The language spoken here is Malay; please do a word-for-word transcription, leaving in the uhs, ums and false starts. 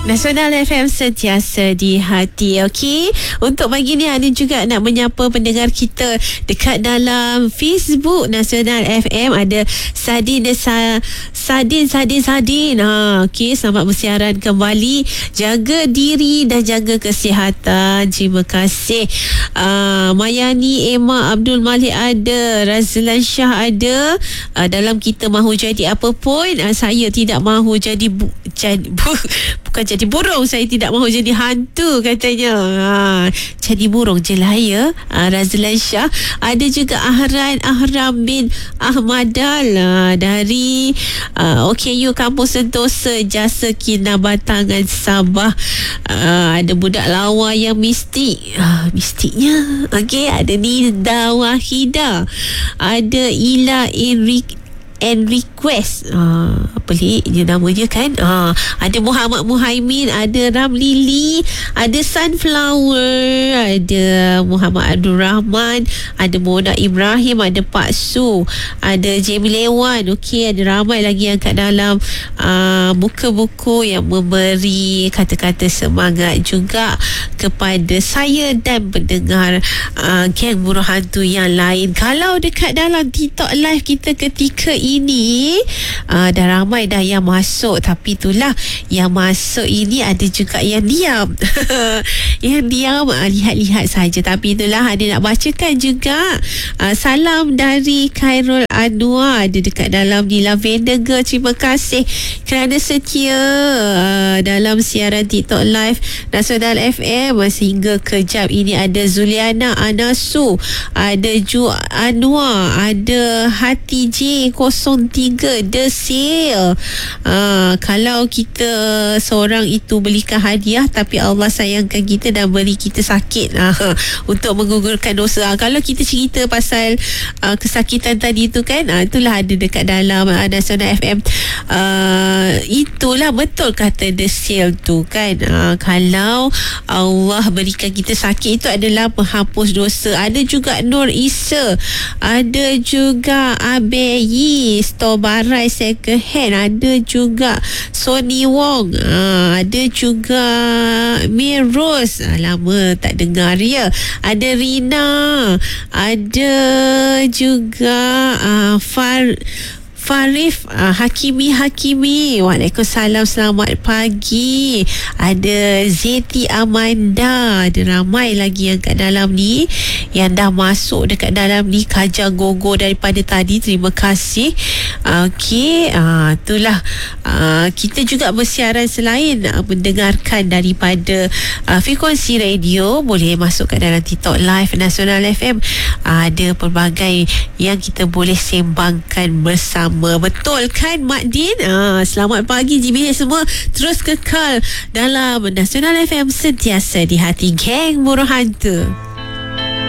Nasional F M sentiasa di hati. Okey, untuk pagi ni ada juga nak menyapa pendengar kita dekat dalam Facebook Nasional F M. Ada Sadin Sa, Sadin Sadin Sadin. Ha, okey, selamat bersiaran kembali. Jaga diri dan jaga kesihatan. Terima kasih. Uh, Mayani Emma Abdul Malik ada, Razlan Shah ada. Uh, dalam kita mahu jadi apa pun, uh, saya tidak mahu jadi bu, jadi bu, bukan jadi burung, saya tidak mahu jadi hantu katanya. Ha, jadi burung je lah ya. Ha, Razlan Shah. Ada juga Ahran Ahram bin Ahmadal ha, dari uh, O K U Kampus Sentosa Jasa Kinabatangan Sabah. Ha, ada budak lawa yang mistik. Ha, mistiknya. Okey, ada Nida Wahida. Ada Ila Enrique and request uh, pelik je namanya kan. uh, ada Muhammad Muhaimin, ada Ramli Lee, ada Sunflower, ada Muhammad Abdul Rahman, ada Mona Ibrahim, ada Pak Su, ada Jamie Lewan. Okey, ada ramai lagi yang kat dalam uh, buka buku yang memberi kata-kata semangat juga kepada saya dan pendengar uh, geng buruh hantu yang lain. Kalau dekat dalam TikTok live kita ketika ini uh, dah ramai dah yang masuk, tapi itulah yang masuk ini ada juga yang diam. Yang diam uh, lihat-lihat saja, tapi itulah ada nak bacakan juga. uh, salam dari Khairul Anwar ada dekat dalam di Lavender Girl. Terima kasih kerana setia uh, dalam siaran TikTok live Nasional F M sehingga ke jam ini. Ada Zuliana Anasu, ada Ju Anwar, ada Hati J kosong tiga The Sale. Uh, kalau kita seorang itu belikan hadiah tapi Allah sayangkan kita dan beri kita sakit uh, untuk menggugurkan dosa. Uh, kalau kita cerita pasal uh, kesakitan tadi tu kan, uh, itulah ada dekat dalam uh, Nasional F M. Uh, itulah betul kata The Sale tu kan. Uh, kalau Allah berikan kita sakit itu adalah menghapus dosa. Ada juga Nur Isa, ada juga Abeyi Store Barai Second Hand, ada juga Sony Wong, ha, ada juga Miros, ha, lama tak dengar ya. Ada Rina, ada juga uh, Far Farif uh, Hakimi Hakimi. Waalaikumsalam, selamat pagi. Ada Zeti Amanda, ada ramai lagi yang kat dalam ni yang dah masuk dekat dalam ni. Kaja Gogo daripada tadi, terima kasih. Okey, uh, itulah uh, kita juga bersiaran selain uh, mendengarkan daripada uh, frekuensi radio, boleh masuk kat dalam TikTok live Nasional F M. Uh, ada pelbagai yang kita boleh sembangkan bersama. Betul kan Mak Din? Ah, selamat pagi G B H semua. Terus kekal dalam Nasional F M sentiasa di hati geng buruh hantu.